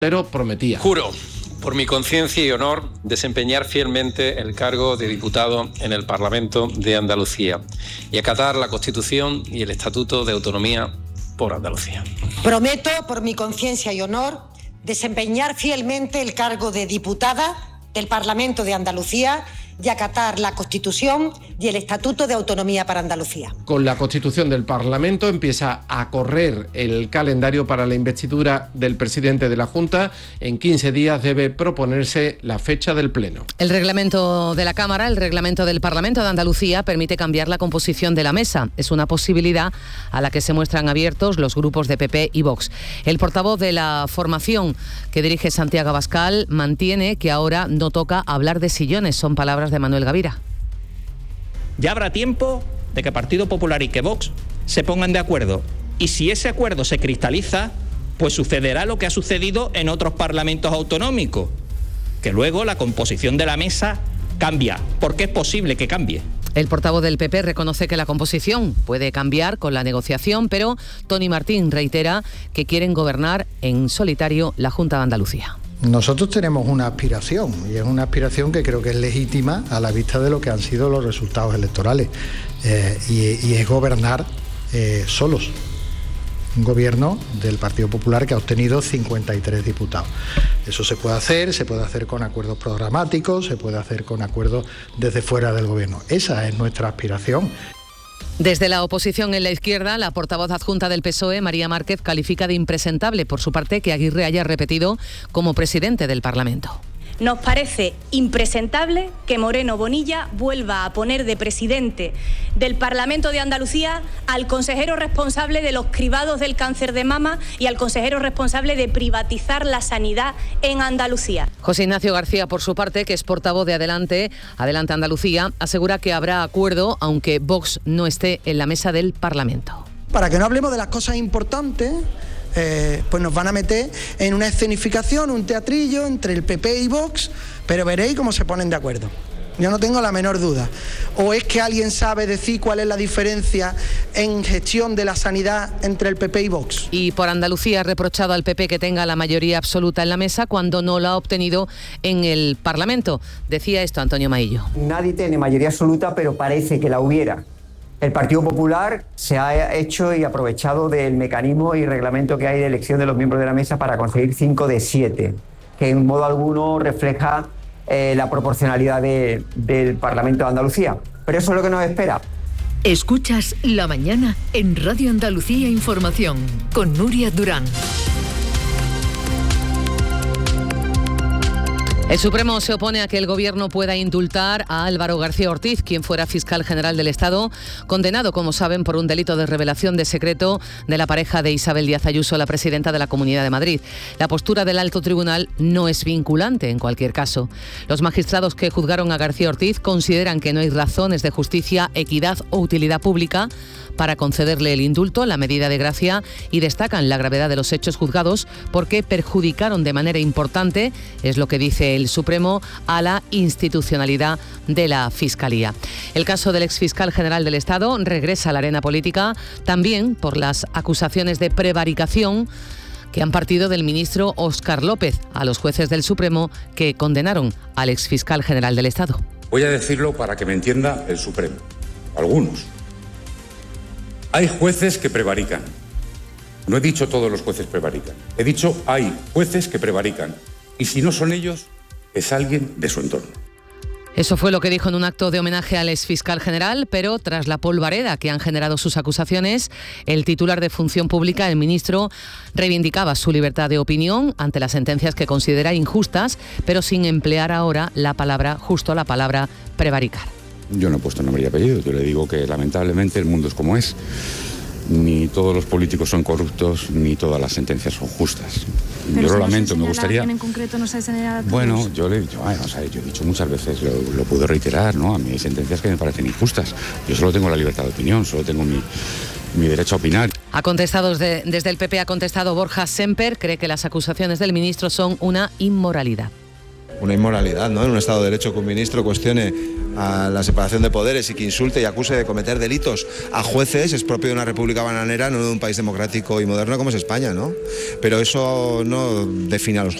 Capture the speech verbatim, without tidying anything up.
Pero prometía. Juro, por mi conciencia y honor, desempeñar fielmente el cargo de diputado en el Parlamento de Andalucía y acatar la Constitución y el Estatuto de Autonomía por Andalucía. Prometo, por mi conciencia y honor, desempeñar fielmente el cargo de diputada del Parlamento de Andalucía y acatar la Constitución y el Estatuto de Autonomía para Andalucía. Con la Constitución del Parlamento empieza a correr el calendario para la investidura del presidente de la Junta. En quince días debe proponerse la fecha del Pleno. El reglamento de la Cámara, el reglamento del Parlamento de Andalucía, permite cambiar la composición de la mesa. Es una posibilidad a la que se muestran abiertos los grupos de P P y Vox. El portavoz de la formación que dirige Santiago Abascal mantiene que ahora no toca hablar de sillones. Son palabras de Manuel Gavira. Ya habrá tiempo de que Partido Popular y que Vox se pongan de acuerdo. Y si ese acuerdo se cristaliza, pues sucederá lo que ha sucedido en otros parlamentos autonómicos, que luego la composición de la mesa cambia, porque es posible que cambie. El portavoz del P P reconoce que la composición puede cambiar con la negociación, pero Toni Martín reitera que quieren gobernar en solitario la Junta de Andalucía. Nosotros tenemos una aspiración, y es una aspiración que creo que es legítima a la vista de lo que han sido los resultados electorales, eh, y, y es gobernar eh, solos. Un gobierno del Partido Popular que ha obtenido cincuenta y tres diputados. Eso se puede hacer, se puede hacer con acuerdos programáticos, se puede hacer con acuerdos desde fuera del gobierno. Esa es nuestra aspiración. Desde la oposición en la izquierda, la portavoz adjunta del P S O E, María Márquez, califica de impresentable, por su parte, que Aguirre haya repetido como presidente del Parlamento. Nos parece impresentable que Moreno Bonilla vuelva a poner de presidente del Parlamento de Andalucía al consejero responsable de los cribados del cáncer de mama y al consejero responsable de privatizar la sanidad en Andalucía. José Ignacio García, por su parte, que es portavoz de Adelante, Adelante Andalucía, asegura que habrá acuerdo aunque Vox no esté en la mesa del Parlamento. Para que no hablemos de las cosas importantes, Eh, pues nos van a meter en una escenificación, un teatrillo entre el P P y Vox, pero veréis cómo se ponen de acuerdo. Yo no tengo la menor duda. ¿O es que alguien sabe decir cuál es la diferencia en gestión de la sanidad entre el P P y Vox? Y por Andalucía ha reprochado al P P que tenga la mayoría absoluta en la mesa cuando no la ha obtenido en el Parlamento. Decía esto Antonio Maillo. Nadie tiene mayoría absoluta, pero parece que la hubiera. El Partido Popular se ha hecho y aprovechado del mecanismo y reglamento que hay de elección de los miembros de la mesa para conseguir cinco de siete, que en modo alguno refleja eh, la proporcionalidad de, del Parlamento de Andalucía. Pero eso es lo que nos espera. Escuchas La Mañana en Radio Andalucía Información, con Nuria Durán. El Supremo se opone a que el Gobierno pueda indultar a Álvaro García Ortiz, quien fuera fiscal general del Estado, condenado, como saben, por un delito de revelación de secreto de la pareja de Isabel Díaz Ayuso, la presidenta de la Comunidad de Madrid. La postura del alto tribunal no es vinculante en cualquier caso. Los magistrados que juzgaron a García Ortiz consideran que no hay razones de justicia, equidad o utilidad pública para concederle el indulto, la medida de gracia, y destacan la gravedad de los hechos juzgados porque perjudicaron de manera importante, es lo que dice el Supremo, a la institucionalidad de la Fiscalía. El caso del exfiscal general del Estado regresa a la arena política también por las acusaciones de prevaricación que han partido del ministro Óscar López a los jueces del Supremo que condenaron al exfiscal general del Estado. Voy a decirlo para que me entienda el Supremo, algunos. Hay jueces que prevarican. No he dicho todos los jueces prevarican. He dicho hay jueces que prevarican. Y si no son ellos, es alguien de su entorno. Eso fue lo que dijo en un acto de homenaje al exfiscal general, pero tras la polvareda que han generado sus acusaciones, el titular de Función Pública, el ministro, reivindicaba su libertad de opinión ante las sentencias que considera injustas, pero sin emplear ahora la palabra, justo la palabra, prevaricar. Yo no he puesto nombre y apellido, yo le digo que lamentablemente el mundo es como es. Ni todos los políticos son corruptos, ni todas las sentencias son justas. Pero yo lo lamento, me gustaría... en concreto no se señala a todos. Bueno, yo le yo, o sea, yo he dicho muchas veces, lo, lo puedo reiterar, ¿no? A mí hay sentencias que me parecen injustas. Yo solo tengo la libertad de opinión, solo tengo mi, mi derecho a opinar. Ha contestado desde, desde el P P, ha contestado Borja Semper, cree que las acusaciones del ministro son una inmoralidad. una inmoralidad, ¿no? En un Estado de Derecho que un ministro cuestione a la separación de poderes y que insulte y acuse de cometer delitos a jueces es propio de una república bananera, no de un país democrático y moderno como es España, ¿no? Pero eso no define a los jueces.